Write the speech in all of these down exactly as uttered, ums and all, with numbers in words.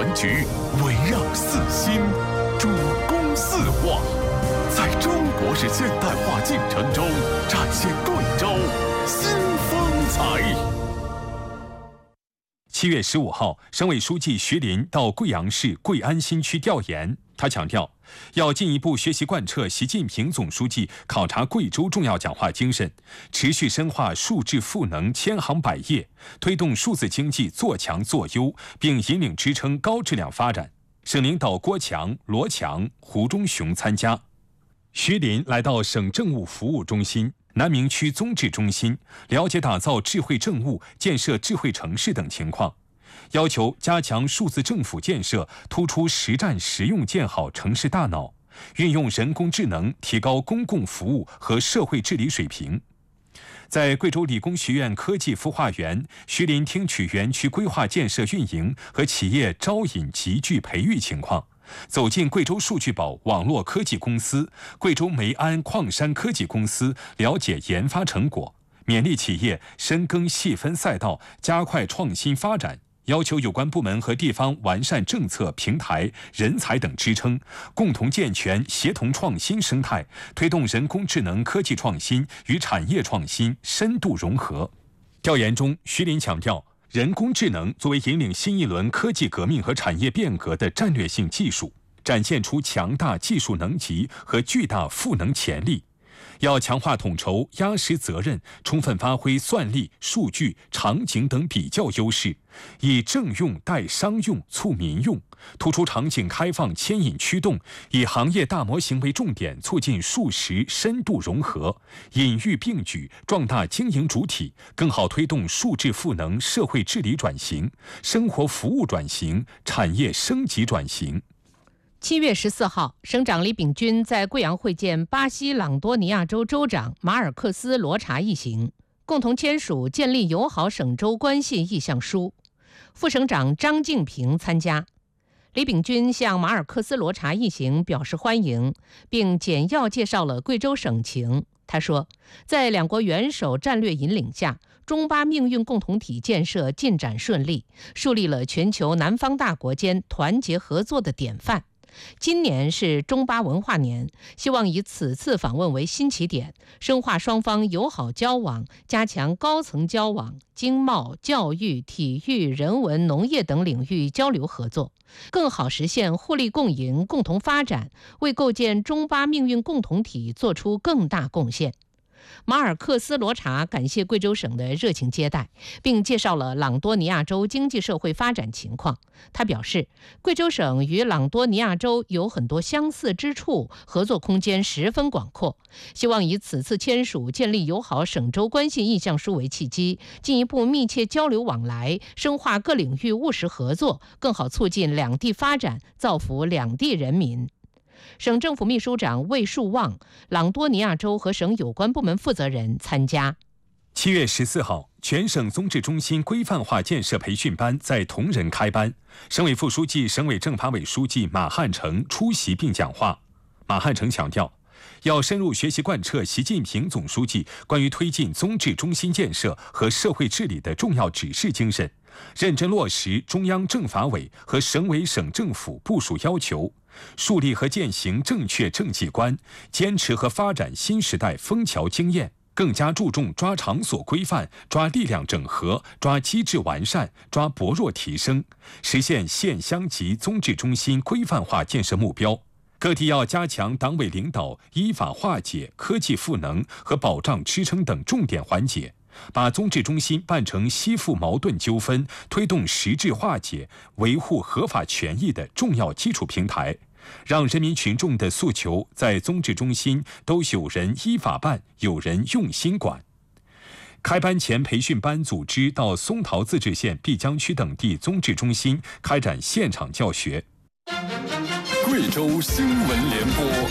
全局，围绕四新，主攻四化，在中国式现代化进程中展现贵州新风采。 七月十五号，省委书记徐林到贵阳市贵安新区调研。他强调，要进一步学习贯彻习近平总书记考察贵州重要讲话精神，持续深化数字赋能千行百业，推动数字经济做强做优，并引领支撑高质量发展。省领导郭强、罗强、胡忠雄参加。徐林来到省政务服务中心、南明区综治中心，了解打造智慧政务、建设智慧城市等情况，要求加强数字政府建设，突出实战实用建好城市大脑，运用人工智能提高公共服务和社会治理水平。在贵州理工学院科技孵化园，徐林听取园区规划建设运营和企业招引集聚培育情况，走进贵州数据宝网络科技公司、贵州梅安矿山科技公司，了解研发成果，勉励企业深耕细分赛道，加快创新发展。要求有关部门和地方完善政策、平台、人才等支撑，共同健全协同创新生态，推动人工智能科技创新与产业创新深度融合。调研中，徐林强调，人工智能作为引领新一轮科技革命和产业变革的战略性技术，展现出强大技术能级和巨大赋能潜力。要强化统筹、压实责任，充分发挥算力、数据、场景等比较优势，以政用带商用、促民用，突出场景开放牵引驱动，以行业大模型为重点，促进数实深度融合，隐喻并举，壮大经营主体，更好推动数字赋能社会治理转型、生活服务转型、产业升级转型。 七月十四号，省长李秉钧在贵阳会见巴西朗多尼亚州州长马尔克斯·罗查一行，共同签署建立友好省州关系意向书。副省长张敬平参加。李秉钧向马尔克斯·罗查一行表示欢迎，并简要介绍了贵州省情。他说，在两国元首战略引领下，中巴命运共同体建设进展顺利，树立了全球南方大国间团结合作的典范。今年是中巴文化年，希望以此次访问为新起点，深化双方友好交往，加强高层交往、经贸、教育、体育、人文、农业等领域交流合作，更好实现互利共赢、共同发展，为构建中巴命运共同体做出更大贡献。马尔克斯·罗查感谢贵州省的热情接待，并介绍了朗多尼亚州经济社会发展情况。他表示，贵州省与朗多尼亚州有很多相似之处，合作空间十分广阔，希望以此次签署建立友好省州关系意向书为契机，进一步密切交流往来，深化各领域务实合作，更好促进两地发展，造福两地人民。省政府秘书长魏树旺、朗多尼亚州和省有关部门负责人参加。 七月十四号，全省综治中心规范化建设培训班在铜仁开班，省委副书记、省委政法委书记马汉成出席并讲话。马汉成强调，要深入学习贯彻习近平总书记关于推进综治中心建设和社会治理的重要指示精神，认真落实中央政法委和省委省政府部署要求，树立和践行正确政绩观，坚持和发展新时代枫桥经验，更加注重抓场所规范、抓力量整合、抓机制完善、抓薄弱提升，实现县乡级综治中心规范化建设目标。各地要加强党委领导依法化解科技赋能和保障支撑等重点环节，把综治中心办成息附矛盾纠纷、推动实质化解、维护合法权益的重要基础平台，让人民群众的诉求在综治中心都有人依法办，有人用心管。开班前，培训班组织到松桃自治县碧江区等地综治中心开展现场教学。 贵州新闻联播。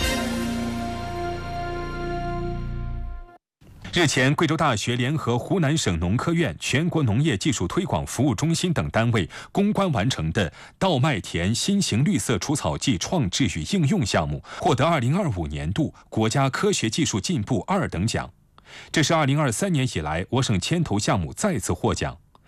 日前，贵州大学联合湖南省农科院全国农业技术推广服务中心等单位攻关完成的稻麦田新型绿色除草剂创制与应用项目，获得二零二五年度国家科学技术进步二等奖。这是二零二三年以来我省牵头项目再次获奖。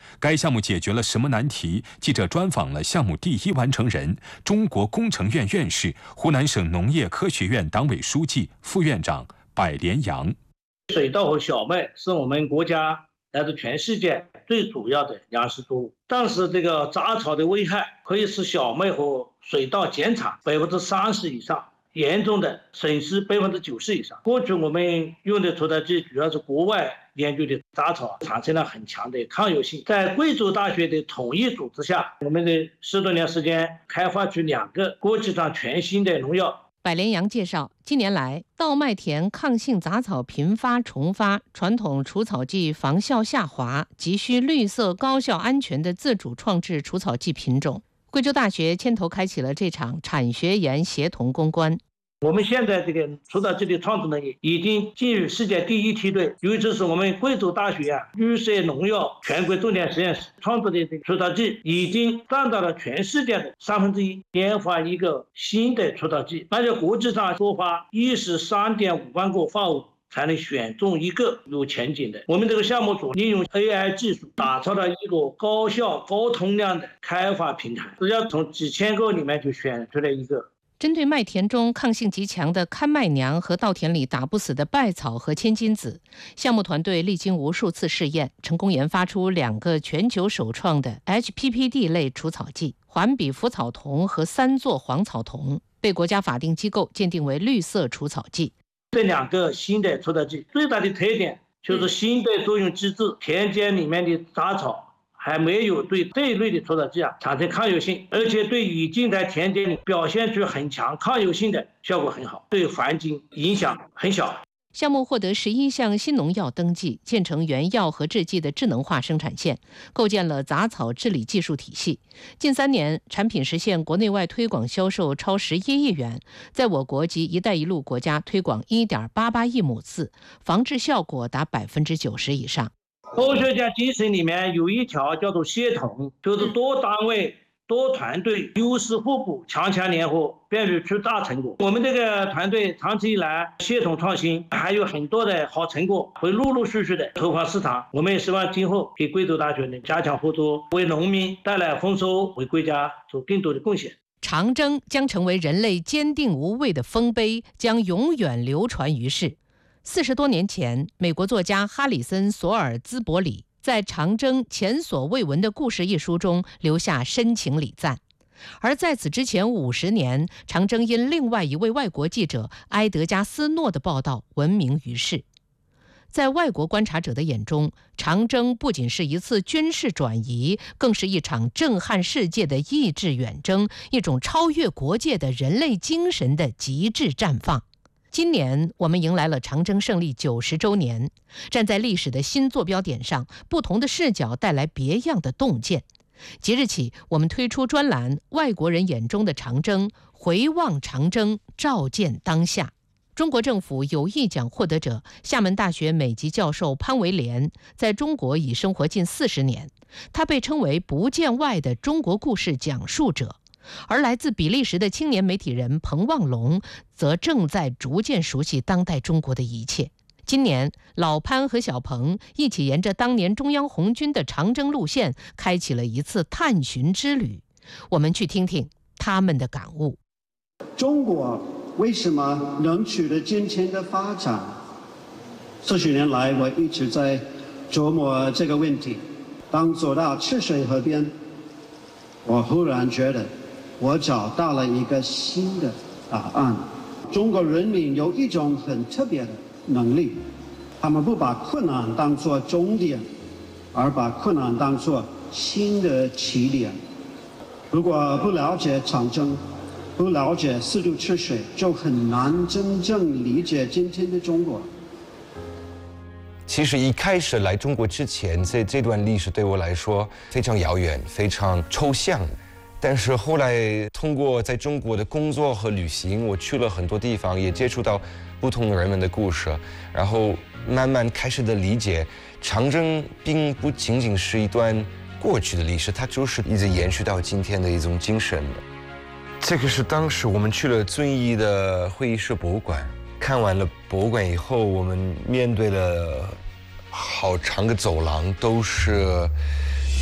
该项目解决了什么难题？记者专访了项目第一完成人、中国工程院院士、湖南省农业科学院党委书记、副院长柏连阳。 水稻和小麦是我们国家乃至全世界最主要的粮食作物，但是这个杂草的危害可以使小麦和水稻减产百分之三十以上，严重的损失百分之九十以上。过去我们用的除草剂主要是国外研究的杂草，产生了很强的抗药性。在贵州大学的统一组织下，我们的十多年时间开发出两个国际上全新的农药。 柏连阳介绍，近年来稻麦田抗性杂草频发重发，传统除草剂防效下滑，急需绿色、高效、安全的自主创制除草剂品种。贵州大学牵头开启了这场产学研协同攻关。 我们现在这个除草剂的创制能力已经进入世界第一梯队，尤其是我们贵州大学啊绿色农药全国重点实验室创制的这个除草剂已经占到了全世界的三分之一。研发一个新的除草剂，那就国际上多花一十三点五万个化物才能选中一个有前景的。我们这个项目组利用 A I 技术打造了一个高效高通量的开发平台，只要从几千个里面就选出来一个。 针对麦田中抗性极强的看麦娘和稻田里打不死的稗草和千金子，项目团队历经无数次试验，成功研发出两个全球首创的 H P P D 类除草剂环比福草酮和三唑黄草酮，被国家法定机构鉴定为绿色除草剂。 这两个新的除草剂最大的特点就是新的作用机制，田间里面的杂草还没有对这一类的除草剂啊产生抗药性，而且对已经在田间里表现出很强抗药性的效果很好，对环境影响很小。 项目获得十一项新农药登记，建成原药和制剂的智能化生产线，构建了杂草治理技术体系。近三年，产品实现国内外推广销售超十一亿元，在我国及“一带一路”国家推广一点八八亿亩次，防治效果达百分之九十以上。 科学家精神里面有一条叫做协同，就是多单位多团队优势互补，强强联合，便于出大成果。我们这个团队长期以来系统创新，还有很多的好成果会陆陆续续的投放市场。我们也希望今后给贵州大学呢加强合作，为农民带来丰收，为国家做更多的贡献。 长征将成为人类坚定无畏的丰碑，将永远流传于世。四十多年前，美国作家哈里森·索尔兹伯里在《长征前所未闻的故事》一书中留下深情礼赞。而在此之前五十年，长征因另外一位外国记者埃德加斯诺的报道闻名于世。在外国观察者的眼中，长征不仅是一次军事转移，更是一场震撼世界的意志远征，一种超越国界的人类精神的极致绽放。今年我们迎来了长征胜利九十周年，站在历史的新坐标点上，不同的视角带来别样的洞见。即日起，我们推出专栏《外国人眼中的长征》，回望长征，照见当下。中国政府友谊奖获得者、厦门大学美籍教授潘维廉，在中国已生活近四十年，他被称为不见外的中国故事讲述者。而来自比利时的青年媒体人彭望龙，则正在逐渐熟悉当代中国的一切。今年，老潘和小彭一起沿着当年中央红军的长征路线，开启了一次探寻之旅。我们去听听他们的感悟。 中国为什么能取得今天的发展？这些年来，我一直在琢磨这个问题。当走到赤水河边，我忽然觉得我找到了一个新的答案。中国人民有一种很特别的能力，他们不把困难当作终点，而把困难当作新的起点。如果不了解长征，不了解四渡赤水，就很难真正理解今天的中国。 其实一开始来中国之前，这这段历史对我来说非常遥远，非常抽象。但是后来通过在中国的工作和旅行，我去了很多地方，也接触到不同的人们的故事，然后慢慢开始的理解，长征并不仅仅是一段过去的历史，它就是一直延续到今天的一种精神。这个是当时我们去了遵义的会议室博物馆，看完了博物馆以后，我们面对了好长的走廊，都是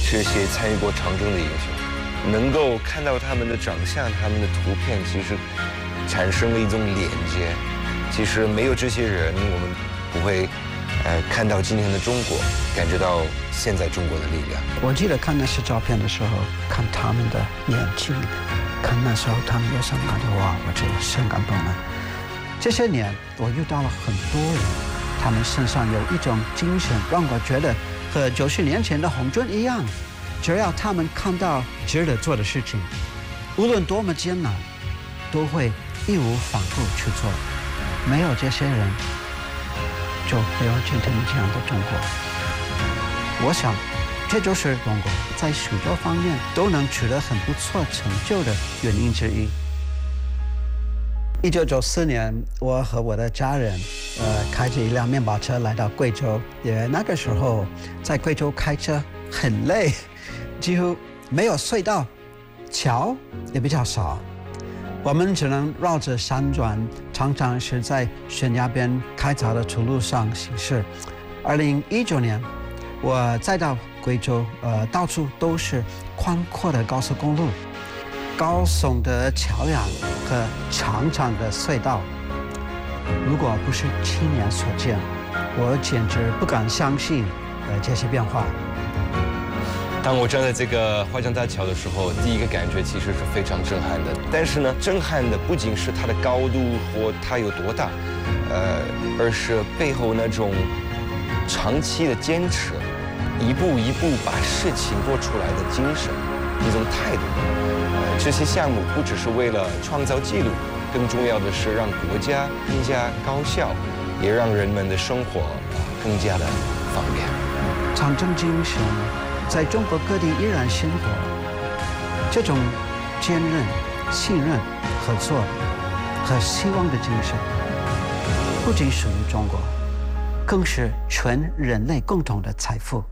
这些参与过长征的英雄，能够看到他们的长相、他们的图片，其实产生了一种连接。其实没有这些人，我们不会呃看到今天的中国，感觉到现在中国的力量。 我记得看那些照片的时候，看他们的年纪，看那时候他们有什么感觉，哇，我真的是很感动的。这些年我遇到了很多人，他们身上有一种精神，让我觉得和九十年前的红军一样，只要他们看到值得做的事情，无论多么艰难，都会义无反顾去做。没有这些人，就没有今天这样的中国。我想，这就是中国在许多方面都能取得很不错成就的原因之一。一九九四年，我和我的家人，呃，开着一辆面包车来到贵州。因为那个时候在贵州开车很累，几乎没有隧道，桥也比较少。我们只能绕着山转，常常是在悬崖边开凿的土路上行驶。二零一九年，我再到贵州，呃，到处都是宽阔的高速公路、高耸的桥梁和长长的隧道。如果不是亲眼所见，我简直不敢相信，呃，这些变化。 当我站在这个淮江大桥的时候，第一个感觉其实是非常震撼的。但是呢，震撼的不仅是它的高度或它有多大，呃，而是背后那种长期的坚持，一步一步把事情做出来的精神，一种态度。呃，这些项目不只是为了创造记录，更重要的是让国家更加高效，也让人们的生活啊更加的方便。 长征精神在中国各地依然鲜活，这种坚韧、信任、合作和希望的精神，不仅属于中国，更是全人类共同的财富。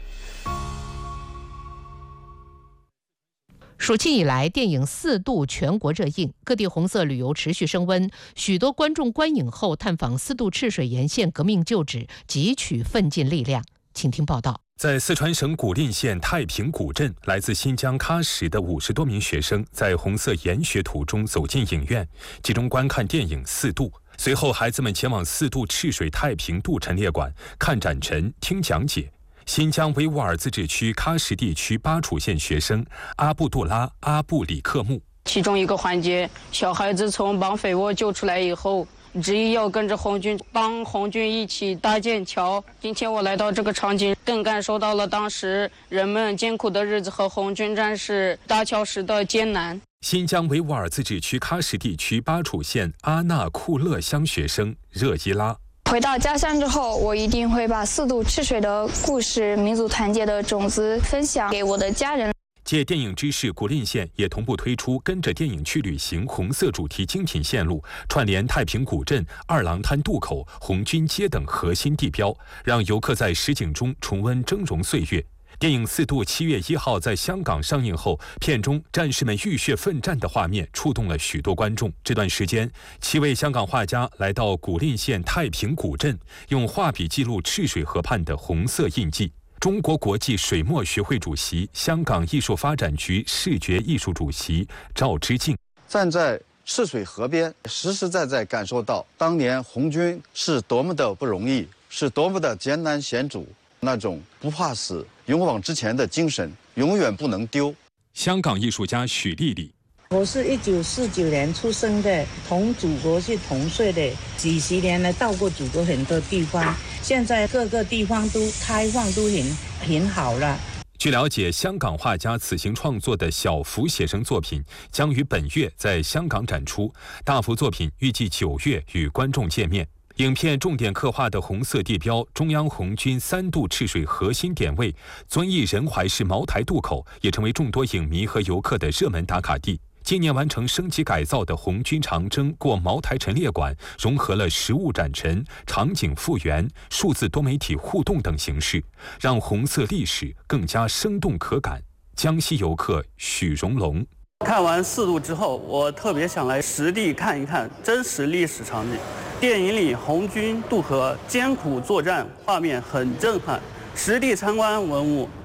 暑期以来，电影四度全国热映，各地红色旅游持续升温。许多观众观影后探访四渡赤水沿线革命旧址，汲取奋进力量。请听报道。 在四川省古蔺县太平古镇，来自新疆喀什的五十多名学生在红色研学途中走进影院，集中观看电影《四渡》。随后，孩子们前往四渡赤水太平渡陈列馆看展陈、听讲解。新疆维吾尔自治区喀什地区巴楚县学生阿布杜拉·阿布里克木， 其中一个环节，小孩子从绑匪窝救出来以后，执意要跟着红军帮红军一起搭建桥。今天我来到这个场景，更感受到了当时人们艰苦的日子和红军战士搭桥时的艰难。 新疆维吾尔自治区喀什地区巴楚县阿纳库勒乡学生热依拉， 回到家乡之后，我一定会把四渡赤水的故事、民族团结的种子分享给我的家人。 借电影之势，古蔺县也同步推出跟着电影去旅行红色主题精品线路，串联太平古镇、二郎滩渡口、红军街等核心地标，让游客在实景中重温峥嵘岁月。电影《四渡》七月一号在香港上映后，片中战士们浴血奋战的画面触动了许多观众。这段时间，七位香港画家来到古蔺县太平古镇，用画笔记录赤水河畔的红色印记。中国国际水墨学会主席、香港艺术发展局视觉艺术主席赵之敬， 站在赤水河边，实实在在感受到当年红军是多么的不容易，是多么的艰难险阻，那种不怕死、勇往直前的精神永远不能丢。 香港艺术家许丽丽， 我是一九四九年出生的，同祖国是同岁的，几十年来到过祖国很多地方，现在各个地方都开放，都很很好了。 据了解，香港画家此行创作的小幅写生作品将于本月在香港展出，大幅作品预计九月与观众见面。影片重点刻画的红色地标中央红军三渡赤水核心点位遵义仁怀市茅台渡口，也成为众多影迷和游客的热门打卡地。今年完成升级改造的红军长征过茅台陈列馆，融合了实物展陈、场景复原、数字多媒体互动等形式，让红色历史更加生动可感。江西游客许荣龙， 看完四渡之后，我特别想来实地看一看真实历史场景。电影里红军渡河艰苦作战，画面很震撼。实地参观文物，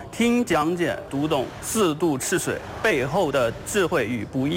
听讲解读懂四渡赤水背后的智慧与不易。